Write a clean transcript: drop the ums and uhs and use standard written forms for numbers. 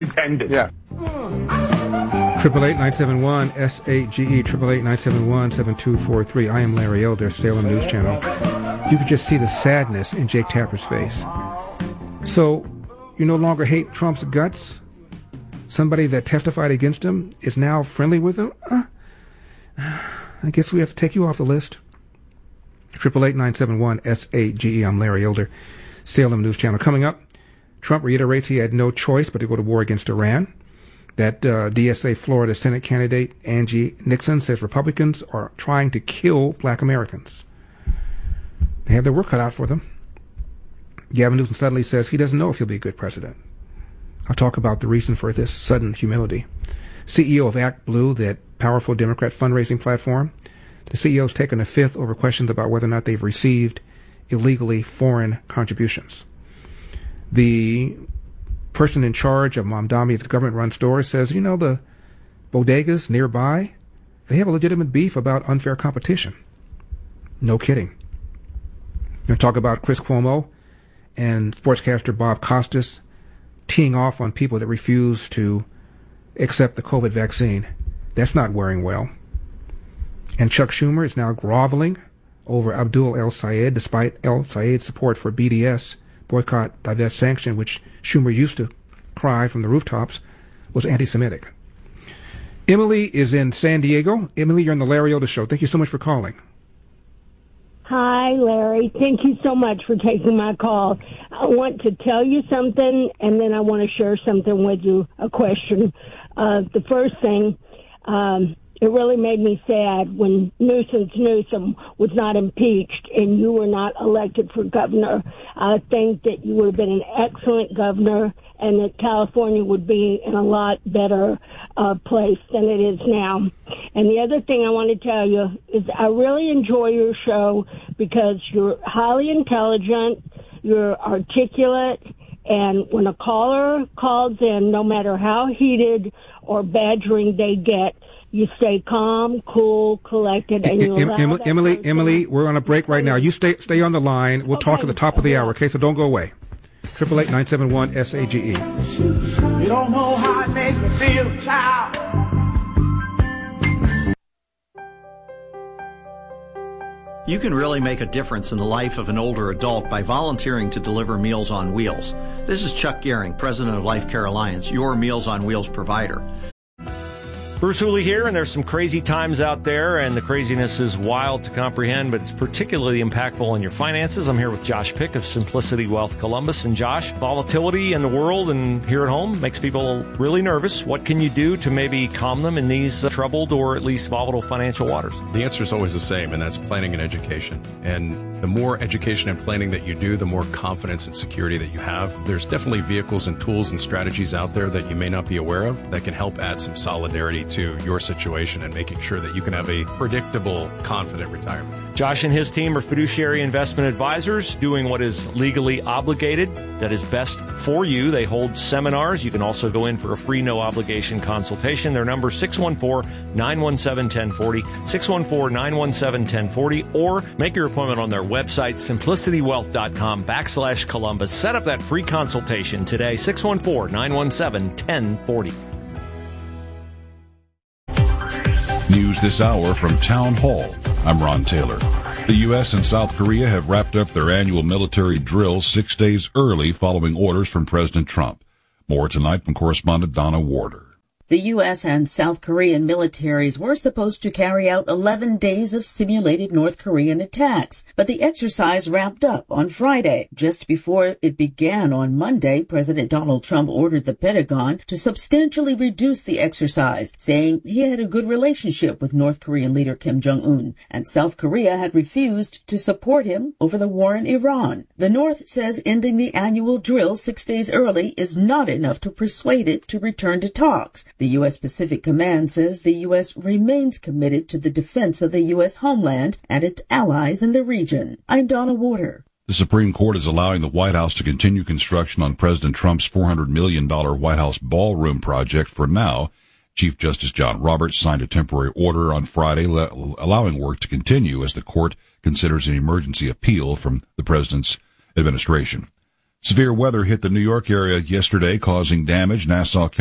Independent. Yeah. 888-971-SAGE, 888-971-7243. I am Larry Elder, Salem News Channel. You could just see the sadness in Jake Tapper's face. So, you no longer hate Trump's guts? Somebody that testified against him is now friendly with him? I guess we have to take you off the list. 888-971-SAGE. I'm Larry Elder, Salem News Channel. Coming up, Trump reiterates he had no choice but to go to war against Iran. That DSA Florida Senate candidate Angie Nixon says Republicans are trying to kill black Americans. They have their work cut out for them. Gavin Newsom suddenly says he doesn't know if he'll be a good president. I'll talk about the reason for this sudden humility. CEO of Act Blue, that powerful Democrat fundraising platform, the CEO's taken a fifth over questions about whether or not they've received illegally foreign contributions. The person in charge of Mamdani, the government-run store, says, the bodegas nearby, they have a legitimate beef about unfair competition. No kidding. We're going to talk about Chris Cuomo and sportscaster Bob Costas teeing off on people that refuse to accept the COVID vaccine. That's not wearing well. And Chuck Schumer is now groveling over Abdul El Sayed, despite El Sayed's support for BDS, boycott, divest, sanction, which Schumer used to cry from the rooftops was anti-Semitic. Emily is in San Diego. Emily, you're on the Larry Elder Show. Thank you so much for calling. Hi, Larry. Thank you so much for taking my call. I want to tell you something, and then I want to share something with you, a question. The first thing, it really made me sad when Newsom was not impeached and you were not elected for governor. I think that you would have been an excellent governor and that California would be in a lot better place than it is now. And the other thing I want to tell you is I really enjoy your show because you're highly intelligent, you're articulate, and when a caller calls in, no matter how heated or badgering they get, you stay calm, cool, collected, and you allow Emily, we're on a break right now. You stay on the line. We'll talk at the top of the hour, okay? So don't go away. 888-971-SAGE. You don't know how it makes me feel, child. You can really make a difference in the life of an older adult by volunteering to deliver Meals on Wheels. This is Chuck Gehring, president of Life Care Alliance, your Meals on Wheels provider. Bruce Hooley here, and there's some crazy times out there, and the craziness is wild to comprehend, but it's particularly impactful on your finances. I'm here with Josh Pick of Simplicity Wealth Columbus. And Josh, volatility in the world and here at home makes people really nervous. What can you do to maybe calm them in these troubled or at least volatile financial waters? The answer is always the same, and that's planning and education. And the more education and planning that you do, the more confidence and security that you have. There's definitely vehicles and tools and strategies out there that you may not be aware of that can help add some solidarity to your situation and making sure that you can have a predictable, confident retirement. Josh and his team are fiduciary investment advisors doing what is legally obligated, that is best for you. They hold seminars. You can also go in for a free, no-obligation consultation. Their number is 614-917-1040, 614-917-1040, or make your appointment on their website, simplicitywealth.com/Columbus. Set up that free consultation today, 614-917-1040. News this hour from Town Hall. I'm Ron Taylor. The U.S. and South Korea have wrapped up their annual military drills 6 days early following orders from President Trump. More tonight from correspondent Donna Warder. The U.S. and South Korean militaries were supposed to carry out 11 days of simulated North Korean attacks, but the exercise wrapped up on Friday. Just before it began on Monday, President Donald Trump ordered the Pentagon to substantially reduce the exercise, saying he had a good relationship with North Korean leader Kim Jong-un, and South Korea had refused to support him over the war in Iran. The North says ending the annual drill 6 days early is not enough to persuade it to return to talks. The U.S. Pacific Command says the U.S. remains committed to the defense of the U.S. homeland and its allies in the region. I'm Donna Warder. The Supreme Court is allowing the White House to continue construction on President Trump's $400 million White House ballroom project for now. Chief Justice John Roberts signed a temporary order on Friday allowing work to continue as the court considers an emergency appeal from the president's administration. Severe weather hit the New York area yesterday, causing damage. Nassau